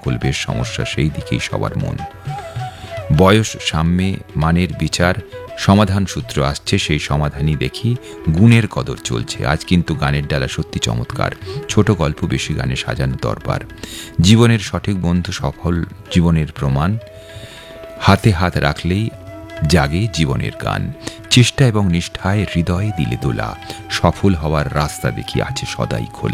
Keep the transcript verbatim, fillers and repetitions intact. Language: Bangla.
সকল বেশ সমস্যা, সেই দিকেই সবার মন। বয়স সাম্যে মানের বিচার, সমাধান সূত্র আসছে, সেই সমাধানই দেখি গুণের কদর চলছে। আজ কিন্তু গানের ডালা সত্যি চমৎকার, ছোট গল্প বেশি গানে সাজানো দরবার। জীবনের সঠিক বন্ধু সফল জীবনের প্রমাণ, হাতে হাত রাখলেই জাগে জীবনের গান। চেষ্টা এবং নিষ্ঠায় হৃদয়ে দিলে দোলা, সফল হওয়ার রাস্তা দেখি আছে সদাই খোলা।